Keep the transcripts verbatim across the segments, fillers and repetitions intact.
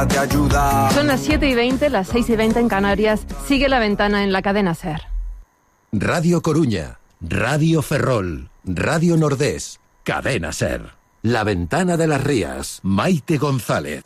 Te ayuda. Son las siete y veinte, las seis y veinte en Canarias. Sigue La Ventana en la cadena SER. Radio Coruña, Radio Ferrol, Radio Nordés, cadena SER. La Ventana de las Rías, Maite González.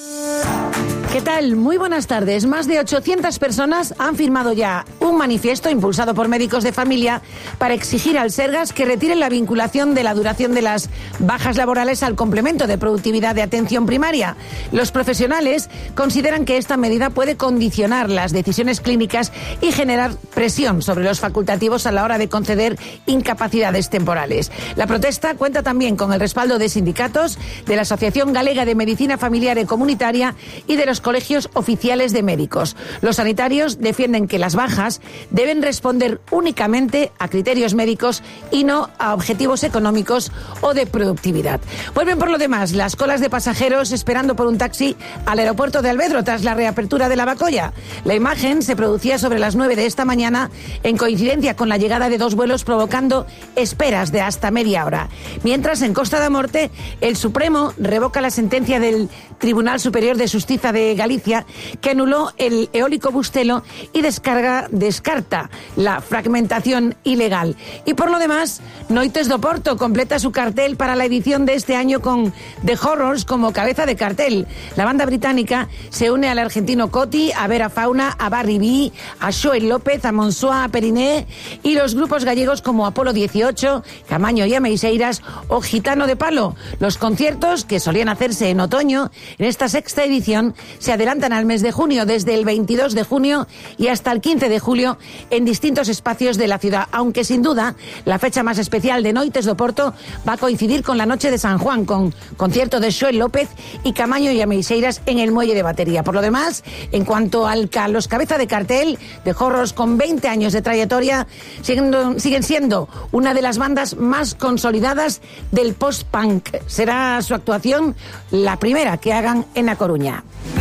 ¿Qué tal? Muy buenas tardes. Más de ochocientas personas han firmado ya un manifiesto impulsado por médicos de familia para exigir al Sergas que retiren la vinculación de la duración de las bajas laborales al complemento de productividad de atención primaria. Los profesionales consideran que esta medida puede condicionar las decisiones clínicas y generar presión sobre los facultativos a la hora de conceder incapacidades temporales. La protesta cuenta también con el respaldo de sindicatos, de la Asociación Galega de Medicina Familiar y Comunitaria y de los colegios oficiales de médicos. Los sanitarios defienden que las bajas deben responder únicamente a criterios médicos y no a objetivos económicos o de productividad. Vuelven por lo demás las colas de pasajeros esperando por un taxi al aeropuerto de Alvedro tras la reapertura de la Bacolla. La imagen se producía sobre las nueve de esta mañana en coincidencia con la llegada de dos vuelos provocando esperas de hasta media hora. Mientras en Costa da Morte el Supremo revoca la sentencia del Tribunal Superior de Justicia de Galicia que anuló el eólico Bustelo y descarga, descarta la fragmentación ilegal. Y por lo demás, Noites do Porto completa su cartel para la edición de este año con The Horrors como cabeza de cartel. La banda británica se une al argentino Coti, a Vera Fauna, a Barry B, a Joel López, a Monsoa, a Periné y los grupos gallegos como Apolo dieciocho, Camaño y Ameixeiras o Gitano de Palo. Los conciertos, que solían hacerse en otoño, en esta sexta edición se adelantan al mes de junio, desde el veintidós de junio y hasta el quince de julio en distintos espacios de la ciudad, aunque sin duda la fecha más especial de Noites do Porto va a coincidir con la noche de San Juan, con concierto de Joel López y Camaño y Ameixeiras en el Muelle de Batería. Por lo demás, en cuanto al, a los cabeza de cartel de Horrors con veinte años de trayectoria, siguen, siguen siendo una de las bandas más consolidadas del post-punk. Será su actuación la primera que hagan en A Coruña.